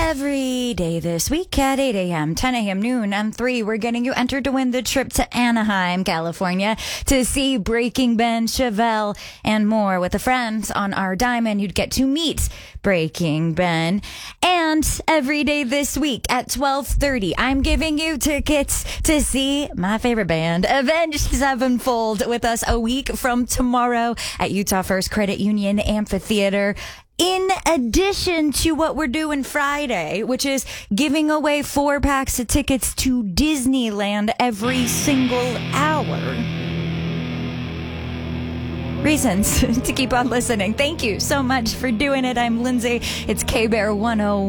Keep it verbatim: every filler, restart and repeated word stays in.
Every day this week at eight a.m., ten a.m., noon, and three, we're getting you entered to win the trip to Anaheim, California to see Breaking Ben, Chevelle, and more. With a friend on our diamond, you'd get to meet Breaking Ben. And every day this week at twelve thirty, I'm giving you tickets to see my favorite band, Avenged Sevenfold, with us a week from tomorrow at Utah First Credit Union Amphitheater. In addition to what we're doing Friday, which is giving away four packs of tickets to Disneyland every single hour. Reasons to keep on listening. Thank you so much for doing it. I'm Lindsay. It's K-Bear one oh one.